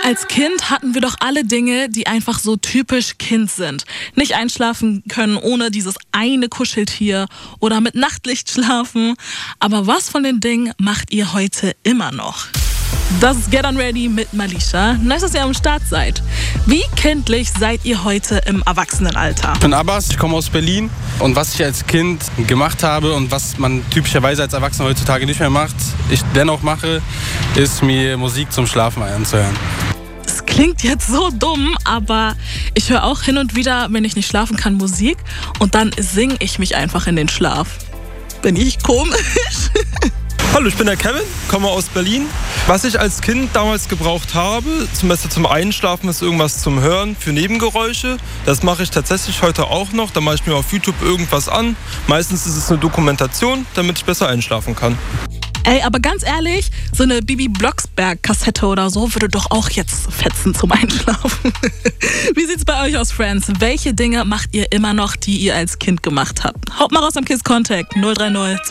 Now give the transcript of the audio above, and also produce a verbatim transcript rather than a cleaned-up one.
Als Kind hatten wir doch alle Dinge, die einfach so typisch Kind sind. Nicht einschlafen können ohne dieses eine Kuscheltier oder mit Nachtlicht schlafen. Aber was von den Dingen macht ihr heute immer noch? Das ist Get On Ready mit Malisha. Nice, dass ihr am Start seid. Wie kindlich seid ihr heute im Erwachsenenalter? Ich bin Abbas, ich komme aus Berlin. Und was ich als Kind gemacht habe und was man typischerweise als Erwachsener heutzutage nicht mehr macht, ich dennoch mache, ist mir Musik zum Schlafen anzuhören. Es klingt jetzt so dumm, aber ich höre auch hin und wieder, wenn ich nicht schlafen kann, Musik. Und dann singe ich mich einfach in den Schlaf. Bin ich komisch? Hallo, ich bin der Kevin, komme aus Berlin. Was ich als Kind damals gebraucht habe, zum Beispiel zum Einschlafen, ist irgendwas zum Hören für Nebengeräusche. Das mache ich tatsächlich heute auch noch. Da mache ich mir auf YouTube irgendwas an. Meistens ist es eine Dokumentation, damit ich besser einschlafen kann. Ey, aber ganz ehrlich, so eine Bibi Blocksberg-Kassette oder so würde doch auch jetzt fetzen zum Einschlafen. Wie sieht's bei euch aus, Friends? Welche Dinge macht ihr immer noch, die ihr als Kind gemacht habt? Haut mal raus am Kiss Contact null drei null zwei